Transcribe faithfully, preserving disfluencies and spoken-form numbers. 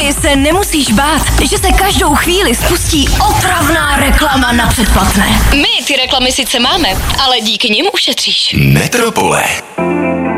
Ty se nemusíš bát, že se každou chvíli spustí otravná reklama na předplatné. My ty reklamy sice máme, ale díky nim ušetříš. Metropole.